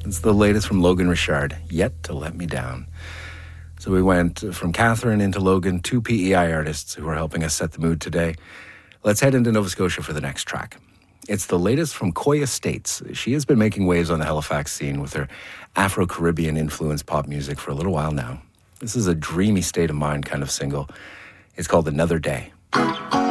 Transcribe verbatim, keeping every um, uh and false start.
It's the latest from Logan Richard, Yet to Let Me Down. So we went from Catherine into Logan, two P E I artists who are helping us set the mood today. Let's head into Nova Scotia for the next track. It's the latest from Koya States. She has been making waves on the Halifax scene with her Afro-Caribbean influenced pop music for a little while now. This is a dreamy state of mind kind of single. It's called Another Day.